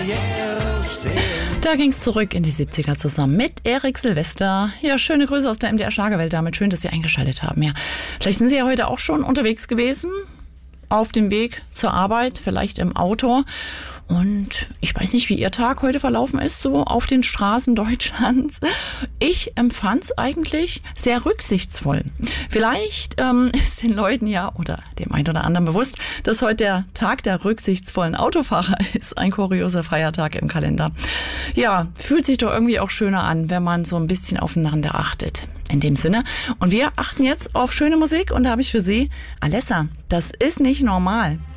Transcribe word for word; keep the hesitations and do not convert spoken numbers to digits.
Da ging's zurück in die siebziger zusammen mit Erik Silvester. Ja, schöne Grüße aus der M D R Schlagerwelt damit. Schön, dass Sie eingeschaltet haben. Ja, vielleicht sind Sie ja heute auch schon unterwegs gewesen, auf dem Weg zur Arbeit, vielleicht im Auto. Und ich weiß nicht, wie Ihr Tag heute verlaufen ist, so auf den Straßen Deutschlands. Ich empfand es eigentlich sehr rücksichtsvoll. Vielleicht ähm, ist den Leuten ja oder dem einen oder anderen bewusst, dass heute der Tag der rücksichtsvollen Autofahrer ist. Ein kurioser Feiertag im Kalender. Ja, fühlt sich doch irgendwie auch schöner an, wenn man so ein bisschen aufeinander achtet. In dem Sinne. Und wir achten jetzt auf schöne Musik und da habe ich für Sie Alessa. Das ist nicht normal.